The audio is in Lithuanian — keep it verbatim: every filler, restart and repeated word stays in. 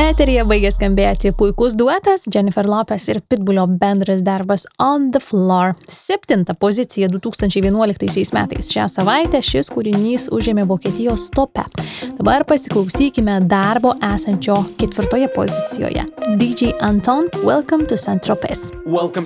Eteryje baigė skambėti puikus duetas Jennifer Lopez ir Pitbullio bendras darbas On the Floor. Septintą poziciją du tūkstančiai vienuoliktaisiais metais šią savaitę šis kūrinys užėmė Vokietijos tope. Dabar pasiklausykime darbo esančio ketvirtoje pozicijoje. D J Anton, Welcome to Saint-Tropez. Welcome